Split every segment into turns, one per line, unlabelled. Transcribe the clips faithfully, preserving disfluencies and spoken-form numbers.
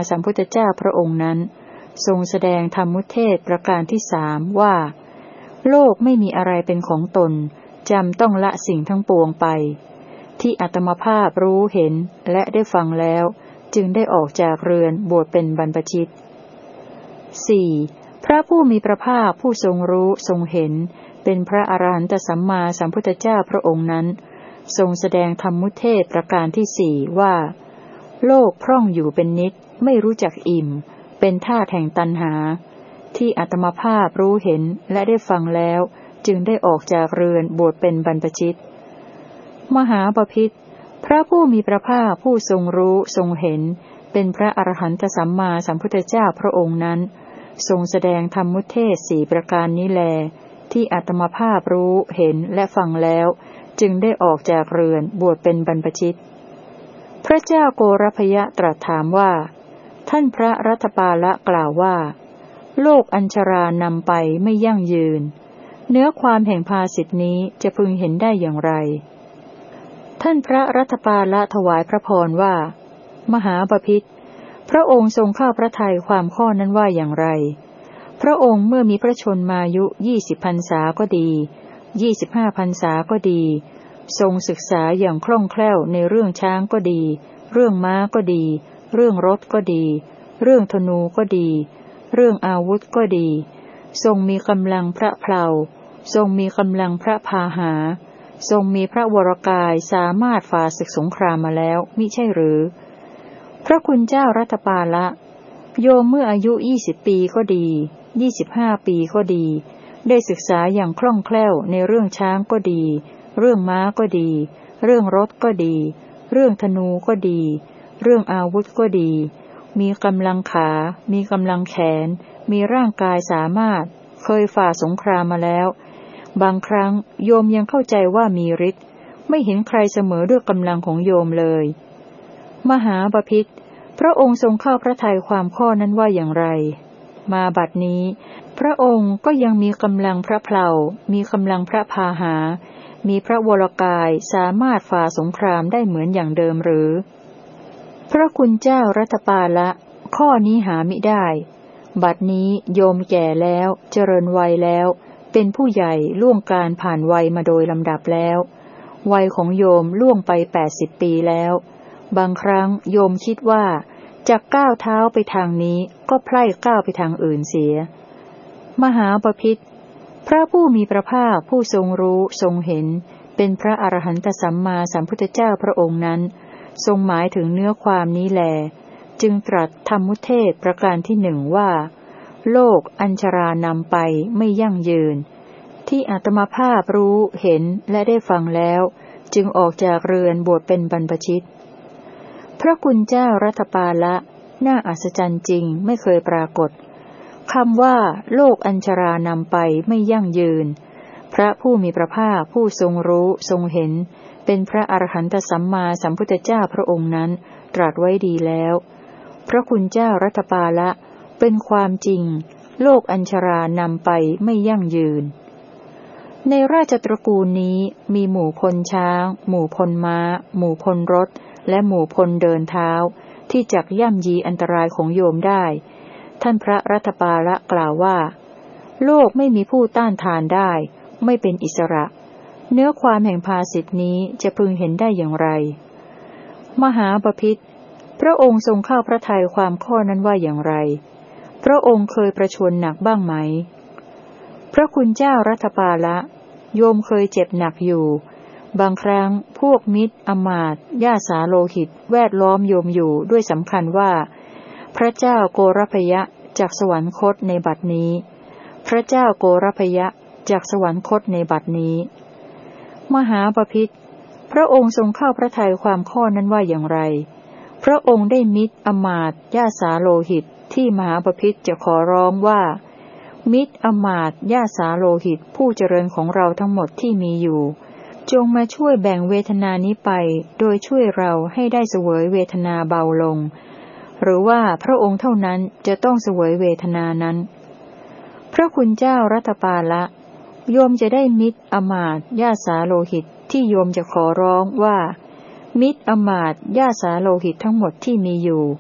สัมพุทธเจ้าพระองค์นั้นทรงแสดงธรรมุเทศประการที่สามว่าโลกไม่มีอะไรเป็นของตนจำต้องละสิ่งทั้งปวงไปที่อาตมาภาพรู้เห็นและได้ฟังแล้วจึงได้ออกจากเรือนบวชเป็นบรรพชิต สี่. พระผู้มีพระภาคผู้ทรงรู้ทรงเห็นเป็นพระอรหันตสัมมาสัมพุทธเจ้าพระองค์นั้นทรงแสดงธรรมุเทศประการที่สี่ว่าโลกพร่องอยู่เป็นนิจไม่รู้จักอิ่มเป็นธาตุแห่งตัณหาที่อาตมาภาพรู้เห็นและได้ฟังแล้วจึงได้ออกจากเรือนบวชเป็นบรรพชิตมหาบพิตรพระผู้มีพระภาคผู้ทรงรู้ทรงเห็นเป็นพระอรหันตสัมมาสัมพุทธเจ้าพระองค์นั้นทรงแสดงธรรมุเทศสี่ประการนี้แลที่อาตมาภาพรู้เห็นและฟังแล้วจึงได้ออกจากเรือนบวชเป็นบรรพชิตพระเจ้าโกรพยะตรัสถามว่าท่านพระรัตปาละกล่าวว่าโลกอัญชรานำไปไม่ยั่งยืนเนื้อความแห่งภาษิตนี้จะพึงเห็นได้อย่างไรท่านพระรัตปาละถวายพระพรว่ามหาบพิตรพระองค์ทรงเข้าพระทัยความข้อนั้นว่าอย่างไรพระองค์เมื่อมีพระชนมายุยี่สิบพรรษาก็ดียี่สิบห้าพรรษาก็ดีทรงศึกษาอย่างคล่องแคล่วในเรื่องช้างก็ดีเรื่องม้าก็ดีเรื่องรถก็ดีเรื่องธนูก็ดีเรื่องอาวุธก็ดีทรงมีกำลังพระเพลาทรงมีกำลังพระพาหาทรงมีพระวรกายสามารถฝ่าศึกสงครามมาแล้วมิใช่หรือพระคุณเจ้ารัตปาละโยมเมื่ออายุยี่สิบปีก็ดียี่สิบห้าปีก็ดีได้ศึกษาอย่างคล่องแคล่วในเรื่องช้างก็ดีเรื่องม้าก็ดีเรื่องรถก็ดีเรื่องธนูก็ดีเรื่องอาวุธก็ดีมีกำลังขามีกำลังแขนมีร่างกายสามารถเคยฝ่าสงครามมาแล้วบางครั้งโยมยังเข้าใจว่ามีฤทธิ์ไม่เห็นใครเสมอด้วยกำลังของโยมเลยมหาบพิตรพระองค์ทรงเข้าพระทัยความข้อนั้นว่าอย่างไรมาบัดนี้พระองค์ก็ยังมีกำลังพระเพลามีกำลังพระพาหามีพระวรกายสามารถฝ่าสงครามได้เหมือนอย่างเดิมหรือพระคุณเจ้ารัตปาละข้อนี้หามิได้บัดนี้โยมแก่แล้วเจริญวัยแล้วเป็นผู้ใหญ่ล่วงการผ่านวัยมาโดยลำดับแล้ววัยของโยมล่วงไปแปดสิบปีแล้วบางครั้งโยมคิดว่าจากก้าวเท้าไปทางนี้ก็ไพล่ก้าวไปทางอื่นเสียมหาบพิตรพระผู้มีพระภาคผู้ทรงรู้ทรงเห็นเป็นพระอรหันตสัมมาสัมพุทธเจ้าพระองค์นั้นทรงหมายถึงเนื้อความนี้แลจึงตรัสธรรมุเทศประการที่หนึ่งว่าโลกอัญชรานำไปไม่ยั่งยืนที่อาตมาภาพรู้เห็นและได้ฟังแล้วจึงออกจากเรือนบวชเป็นบรรพชิตพระคุณเจ้ารัตปาละน่าอัศจรรย์จริงไม่เคยปรากฏคำว่าโลกอัญชรานำไปไม่ยั่งยืนพระผู้มีพระภาคผู้ทรงรู้ทรงเห็นเป็นพระอรหันตสัมมาสัมพุทธเจ้าพระองค์นั้นตรัสไว้ดีแล้วพระคุณเจ้ารัตปาละเป็นความจริงโลกอัญชรานำไปไม่ยั่งยืนในราชตระกูลนี้มีหมู่พลช้างหมู่พลม้าหมู่พลรถและหมู่พลเดินเท้าที่จักย่ำยีอันตรายของโยมได้ท่านพระรัตปาละกล่าวว่าโลกไม่มีผู้ต้านทานได้ไม่เป็นอิสระเนื้อความแห่งภาษิตนี้จะพึงเห็นได้อย่างไรมหาบพิตรพระองค์ทรงเข้าพระทัยความข้อนั้นว่าอย่างไรพระองค์เคยประชวรหนักบ้างไหมพระคุณเจ้ารัตปาละโยมเคยเจ็บหนักอยู่บางครั้งพวกมิตรอมาตย์ญาติสาโลหิตแวดล้อมโยมอยู่ด้วยสำคัญว่าพระเจ้าโกรพยะจากสวรรคตในบัดนี้พระเจ้าโกรพยะจากสวรรคตในบัดนี้มหาบพิตรพระองค์ทรงเข้าพระทัยความข้อนั้นว่าอย่างไรพระองค์ได้มิตรอมาตย์ญาติสาโลหิตที่มหาบพิตรจะขอร้องว่ามิตรอมาตย์ญาติสาโลหิตผู้เจริญของเราทั้งหมดที่มีอยู่จงมาช่วยแบ่งเวทนานี้ไปโดยช่วยเราให้ได้เสวยเวทนาเบาลงหรือว่าพระองค์เท่านั้นจะต้องเสวยเวทนานั้นพระคุณเจ้ารัตปาละโยมจะได้มิตรอมาตย์ญาติสาโลหิตที่โยมจะขอร้องว่ามิตรอมาตย์ญาติสาโลหิตทั้งหมดที่มีอยู่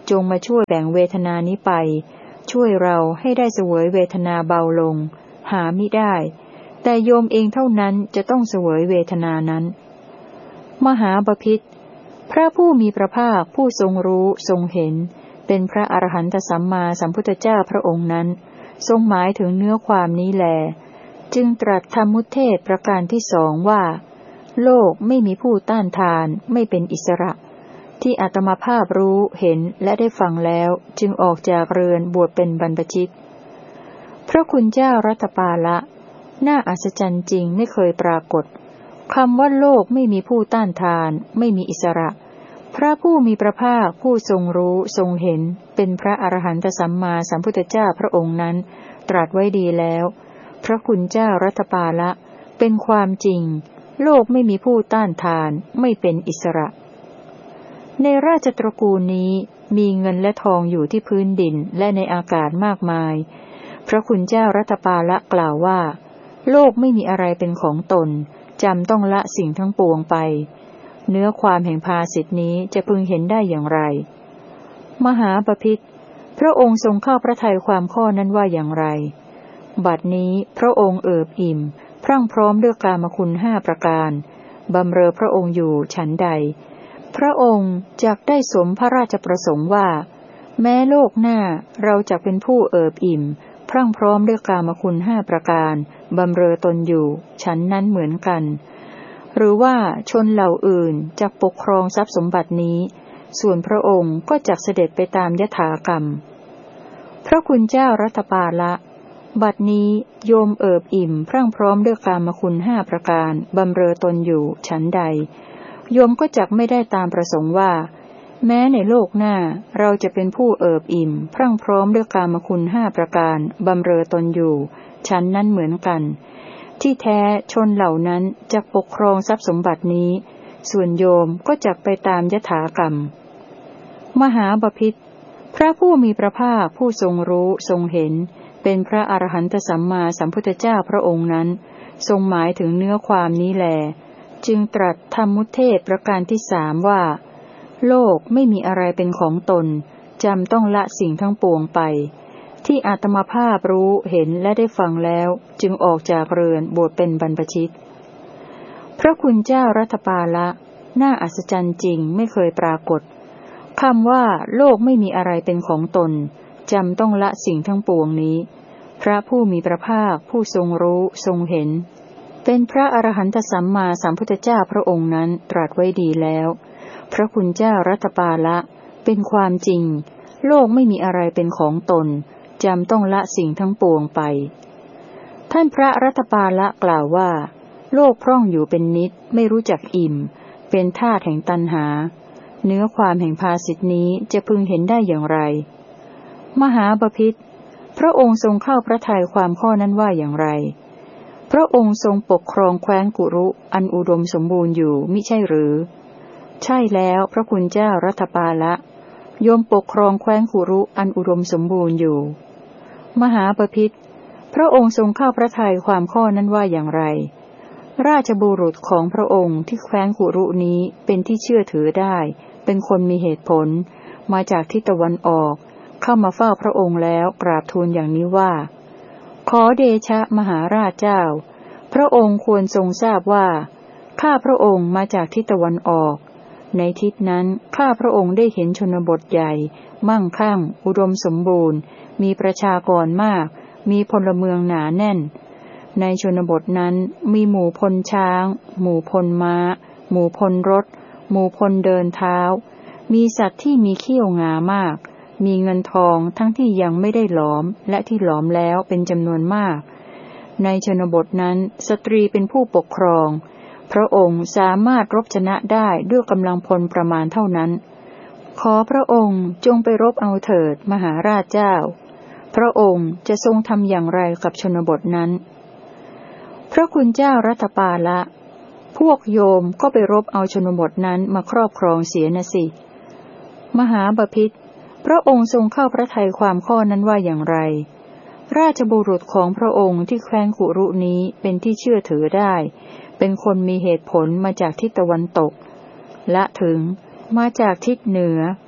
จงมาช่วยแบ่งเวทนานี้ไปช่วยเราให้ได้เสวยเวทนาเบาลงหามิได้แต่โยมเองเท่านั้นจะต้องเสวยเวทนานั้นมหาบพิตรพระผู้มีพระภาคผู้ทรงรู้ทรงเห็นเป็นพระอรหันตสัมมาสัมพุทธเจ้าพระองค์นั้นทรงหมายถึงเนื้อความนี้แลจึงตรัสธรรมุเทศประการที่สองว่าโลกไม่มีผู้ต้านทานไม่เป็นอิสระที่อาตมาภาพรู้เห็นและได้ฟังแล้วจึงออกจากเรือนบวชเป็นบรรพชิตพระคุณเจ้ารัตปาละน่าอัศจรรย์จริงไม่เคยปรากฏคำว่าโลกไม่มีผู้ต้านทานไม่มีอิสระพระผู้มีพระภาคผู้ทรงรู้ทรงเห็นเป็นพระอรหันตสัมมาสัมพุทธเจ้าพระองค์นั้นตรัสไว้ดีแล้วพระคุณเจ้ารัตปาละเป็นความจริงโลกไม่มีผู้ต้านทานไม่เป็นอิสระในราชตระกูลนี้มีเงินและทองอยู่ที่พื้นดินและในอากาศมากมายพระคุณเจ้ารัตปาละกล่าวว่าโลกไม่มีอะไรเป็นของตนจำต้องละสิ่งทั้งปวงไปเนื้อความแห่งภาษิตนี้จะพึงเห็นได้อย่างไรมหาบพิตรพระองค์ทรงเข้าพระทัยความข้อนั้นว่าอย่างไรบัดนี้พระองค์เอิบอิ่มพรั่งพร้อมด้วยกามคุณห้าประการบำเรอพระองค์อยู่ฉันใดพระองค์จักได้สมพระราชประสงค์ว่าแม้โลกหน้าเราจักเป็นผู้เอิบอิ่มพรั่งพร้อมด้วยกามคุณห้าประการบำเรอตนอยู่ฉันนั้นเหมือนกันหรือว่าชนเหล่าอื่นจักปกครองทรัพย์สมบัตินี้ส่วนพระองค์ก็จักเสด็จไปตามยถากรรมพระคุณเจ้ารัตปาละบัดนี้โยมเอิบอิ่มพรั่งพร้อมด้วยกามคุณห้าประการบำเรอตนอยู่ฉันใดโยมก็จักไม่ได้ตามประสงค์ว่าแม้ในโลกหน้าเราจะเป็นผู้เอิบอิ่มพรั่งพร้อมด้วยกามคุณห้าประการบำเรอตนอยู่ฉันนั้นเหมือนกันที่แท้ชนเหล่านั้นจักปกครองทรัพย์สมบัตินี้ส่วนโยมก็จักไปตามยถากรรมมหาบพิตรพระผู้มีพระภาคผู้ทรงรู้ทรงเห็นเป็นพระอรหันตสัมมาสัมพุทธเจ้าพระองค์นั้นทรงหมายถึงเนื้อความนี้แลจึงตรัสธรรมุเทศประการที่สามว่าโลกไม่มีอะไรเป็นของตนจำต้องละสิ่งทั้งปวงไปที่อาตมาภาพรู้เห็นและได้ฟังแล้วจึงออกจากเรือนบวชเป็นบรรพชิตพระคุณเจ้ารัตปาละน่าอัศจรรย์จริงไม่เคยปรากฏคำว่าโลกไม่มีอะไรเป็นของตนจำต้องละสิ่งทั้งปวงนี้พระผู้มีพระภาคผู้ทรงรู้ทรงเห็นเป็นพระอรหันตสัมมาสัมพุทธเจ้าพระองค์นั้นตรัสไว้ดีแล้วพระคุณเจ้ารัตปาละเป็นความจริงโลกไม่มีอะไรเป็นของตนจำต้องละสิ่งทั้งปวงไปท่านพระรัตปาละกล่าวว่าโลกพร่องอยู่เป็นนิดไม่รู้จักอิ่มเป็นธาตุแห่งตัณหาเนื้อความแห่งภาษิตนี้จะพึงเห็นได้อย่างไรมหาบพิตรพระองค์ทรงเข้าพระทัยความข้อนั้นว่าอย่างไรพระองค์ทรงปกครองแคว้นกุรุอันอุดมสมบูรณ์อยู่มิใช่หรือใช่แล้วพระคุณเจ้ารัตปาละโยมปกครองแคว้นกุรุอันอุดมสมบูรณ์อยู่มหาบพิตรพระองค์ทรงเข้าพระทัยความข้อนั้นว่าอย่างไรราชบุรุษของพระองค์ที่แคว้นกุรุนี้เป็นที่เชื่อถือได้เป็นคนมีเหตุผลมาจากทิศตะวันออกเข้ามาเฝ้าพระองค์แล้วกราบทูลอย่างนี้ว่าขอเดชะมหาราชเจ้าพระองค์ควรทรงทราบว่าข้าพระองค์มาจากทิศตะวันออกในทิศนั้นข้าพระองค์ได้เห็นชนบทใหญ่มั่งคั่งอุดมสมบูรณ์มีประชากรมากมีพลเมืองหนาแน่นในชนบทนั้นมีหมู่พลช้างหมู่พลม้าหมู่พลรถหมู่พลเดินเท้ามีสัตว์ที่มีเขี้ยวงามากมีเงินทองทั้งที่ยังไม่ได้หลอมและที่หลอมแล้วเป็นจำนวนมากในชนบทนั้นสตรีเป็นผู้ปกครองพระองค์สามารถรบชนะได้ด้วยกำลังพลประมาณเท่านั้นขอพระองค์จงไปรบเอาเถิดมหาราชเจ้าพระองค์จะทรงทำอย่างไรกับชนบทนั้นพระคุณเจ้ารัตปาละพวกโยมก็ไปรบเอาชนบทนั้นมาครอบครองเสียนะสิมหาบพิตรพระองค์ทรงเข้าพระทัยความข้อนั้นว่าอย่างไรราชบุรุษของพระองค์ที่แคว้นกุรุนี้เป็นที่เชื่อถือได้เป็นคนมีเหตุผลมาจากทิศตะวันตกและถึงมาจากทิศเหนือ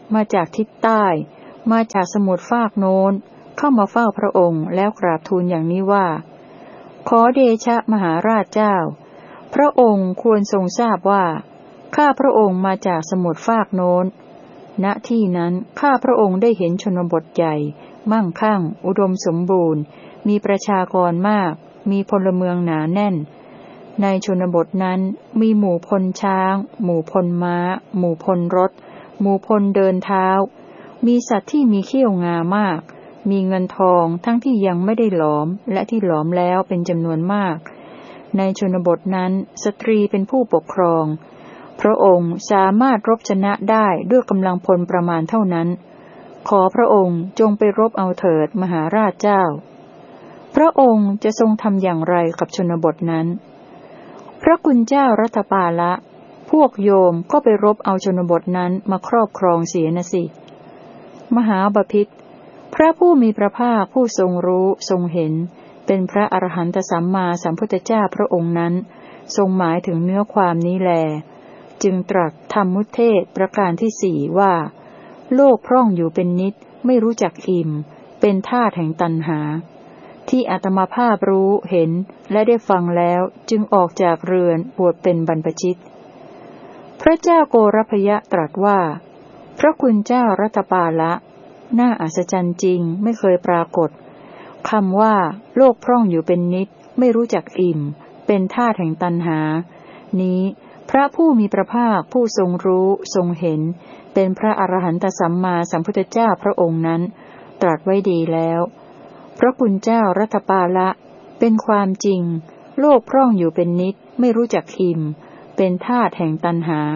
มาจากทิศใต้มาจากสมุทรฟากโน้นเข้ามาเฝ้าพระองค์แล้วกราบทูลอย่างนี้ว่าขอเดชะมหาราชเจ้าพระองค์ควรทรงทราบว่าข้าพระองค์มาจากสมุทรฟากโน้นณที่นั้นข้าพระองค์ได้เห็นชนบทใหญ่มั่งคั่งอุดมสมบูรณ์มีประชากรมากมีพลเมืองหนาแน่นในชนบทนั้นมีหมู่พลช้างหมู่พลม้าหมู่พลรถหมู่พลเดินเท้ามีสัตว์ที่มีเขี้ยวงามากมีเงินทองทั้งที่ยังไม่ได้หลอมและที่หลอมแล้วเป็นจำนวนมากในชนบทนั้นสตรีเป็นผู้ปกครองพระองค์สามารถรบชนะได้ด้วยกำลังพลประมาณเท่านั้นขอพระองค์จงไปรบเอาเถิดมหาราชเจ้าพระองค์จะทรงทำอย่างไรกับชนบทนั้นพระคุณเจ้ารัตปาละพวกโยมก็ไปรบเอาชนบทนั้นมาครอบครองเสียนะสิมหาบพิตรพระผู้มีพระภาคผู้ทรงรู้ทรงเห็นเป็นพระอรหันตสัมมาสัมพุทธเจ้าพระองค์นั้นทรงหมายถึงเนื้อความนี้แลจึงตรัสธรรมุเทศประการที่สี่ว่าโลกพร่องอยู่เป็นนิจไม่รู้จักอิ่มเป็นธาตุแห่งตัณหาที่อาตมาภาพรู้เห็นและได้ฟังแล้วจึงออกจากเรือนบวชเป็นบรรพชิตพระเจ้าโกรพยะตรัสว่าพระคุณเจ้ารัตปาละน่าอัศจรรย์จริงไม่เคยปรากฏคำว่าโลกพร่องอยู่เป็นนิจไม่รู้จักอิ่มเป็นธาตุแห่งตัณหานี้พระผู้มีพระภาคผู้ทรงรู้ทรงเห็นเป็นพระอรหันตสัมมาสัมพุทธเจ้าพระองค์นั้นตรัสไว้ดีแล้วพระคุณเจ้ารัตปาละเป็นความจริงโลกพร่องอยู่เป็นนิจไม่รู้จักอิ่มเป็นธาตุแห่งตัณหา